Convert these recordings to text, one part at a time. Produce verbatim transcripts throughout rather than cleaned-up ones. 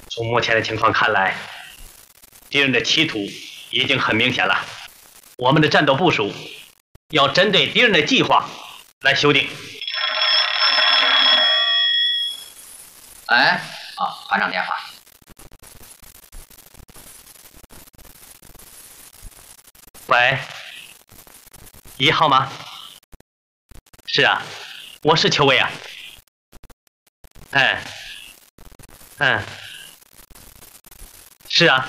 从目前的情况看来，敌人的企图已经很明显了。我们的战斗部署要针对敌人的计划来修订。 哎，啊，团长电话。 喂，一号吗？是啊，我是邱卫啊。嗯，嗯，是啊。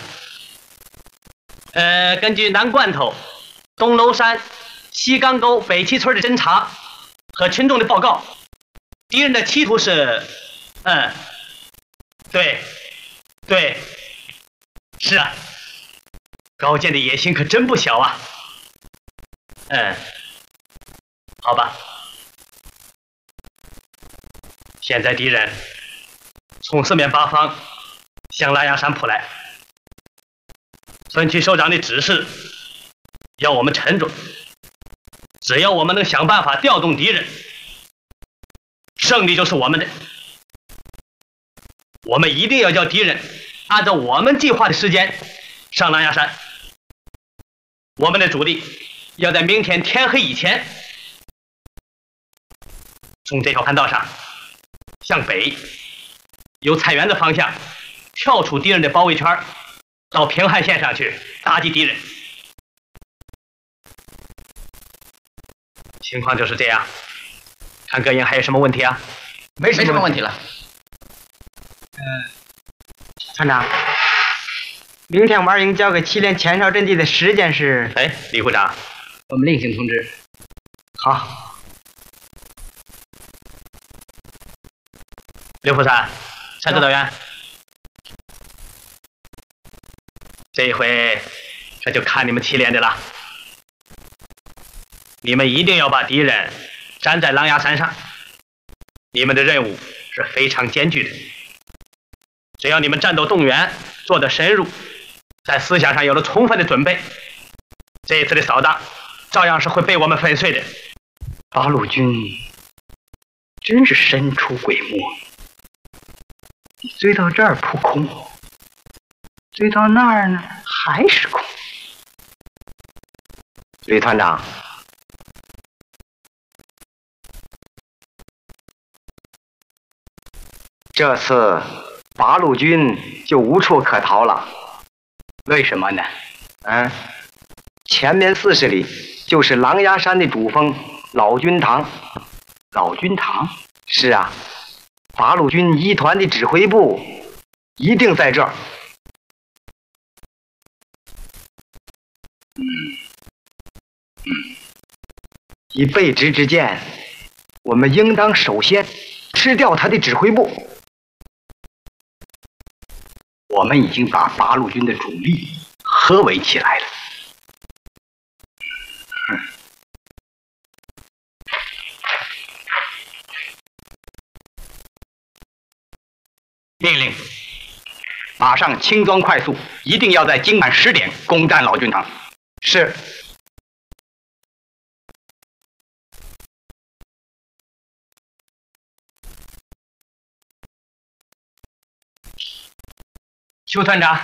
呃，根据南罐头、东楼山、西岗沟、北七村的侦查和群众的报告，敌人的企图是，嗯，对，对，是啊。高健的野心可真不小啊！嗯，好吧。现在敌人从四面八方向拉雅山扑来，分区首长的指示要我们沉着，只要我们能想办法调动敌人，胜利就是我们的。我们一定要叫敌人按照我们计划的时间上狼牙山。我们的主力要在明天天黑以前，从这条盘道上向北，由菜园的方向跳出敌人的包围圈，到平汉线上去打击敌人。情况就是这样。看各营还有什么问题啊？ 没什么问题了。 呃，团长。明天晚营交给祁连前哨阵地的时间是？ 哎，李部长， 我们另行通知。 好。 刘副参，陈指导员，这一回这就看你们祁连的了。你们一定要把敌人粘在狼牙山上。你们的任务是非常艰巨的，只要你们战斗动员做得深入，在思想上有了充分的准备，这一次的扫荡照样是会被我们粉碎的。 八路军真是神出鬼没，你追到这儿扑空，追到那儿呢还是空。吕团长，这次八路军就无处可逃了。为什么呢？嗯，前面四十里就是狼牙山的主峰老君堂。老君堂？是啊，八路军一团的指挥部一定在这儿。嗯嗯，以备职之见，我们应当首先吃掉他的指挥部。我们已经把八路军的主力合围起来了。嗯，命令，马上轻装快速，一定要在今晚十点攻占老君堂。是。 邱团长，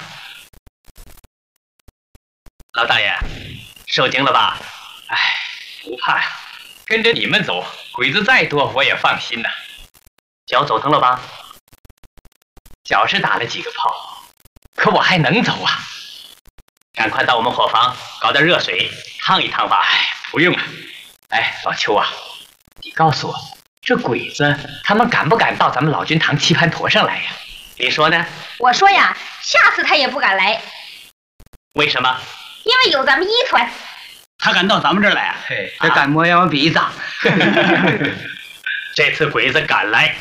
老大爷，受惊了吧？ 哎，不怕呀，跟着你们走，鬼子再多我也放心呐。 脚走疼了吧？ 脚是打了几个炮，可我还能走啊。 赶快到我们伙房搞点热水烫一烫吧。 哎，不用了。哎，老邱啊，你告诉我，这鬼子他们敢不敢到咱们老君堂棋盘坨上来呀？ 你说呢？ 我说呀，下次他也不敢来。 为什么？ 因为有咱们一团。 他敢到咱们这儿来啊？ 这敢摸样鼻子。 这次鬼子敢来，